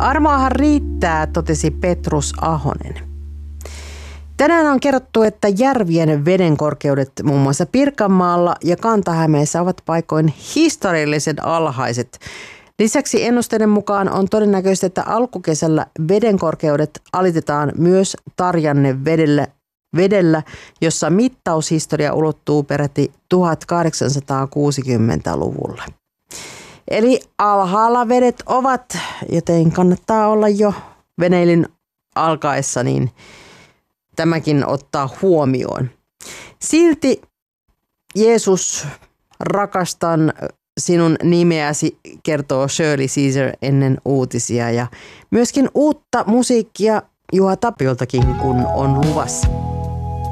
Armoahan riittää, totesi Petrus Ahonen. Tänään on kerrottu, että järvien vedenkorkeudet muun muassa Pirkanmaalla ja Kanta-Hämeessä ovat paikoin historiallisen alhaiset. Lisäksi ennusteiden mukaan on todennäköistä, että alkukesällä vedenkorkeudet alitetaan myös Tarjanne vedellä, jossa mittaushistoria ulottuu peräti 1860-luvulle. Eli alhaalla vedet ovat, joten kannattaa olla jo veneilyn alkaessa, niin tämäkin ottaa huomioon. Silti Jeesus, rakastan sinun nimeäsi, kertoo Shirley Caesar ennen uutisia, ja myöskin uutta musiikkia Juha Tapioltakin kun on luvassa.